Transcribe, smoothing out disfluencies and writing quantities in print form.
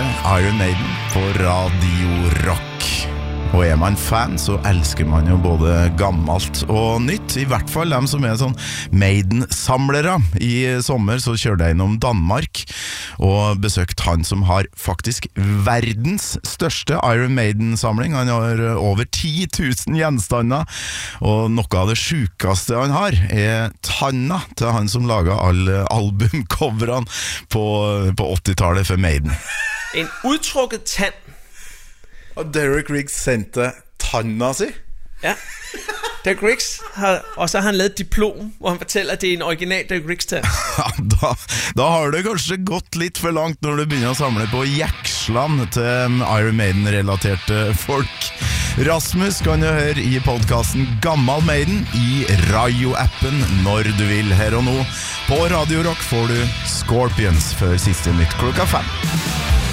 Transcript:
Iron Maiden på Radio Rock. Og man fan, så elsker man jo både gammelt og nytt. I hvert fall dem som sånn Maiden-samlere. I sommer så kjørte jeg innom Danmark og besøkte han som har faktisk verdens største Iron Maiden-samling. Han har over 10 000 gjenstander, og noe av det sykeste han har tanna til han som laget alle albumcoverne på 80-tallet for Maiden. En udtrukket tand. Og Derek Riggs sendte tanna si. Ja, Derek Riggs og så har han lavet et diplom hvor han fortæller at det en original Derek Riggs-tand. Ja, da har det kanskje gått litt for langt når du begynner å samle på jekslene til Iron Maiden-relaterte folk. Rasmus kan du høre i podcasten Gammal Maiden i Radio-appen når du vil. Her og nå på Radio Rock får du Scorpions før siste nytt klokka 5.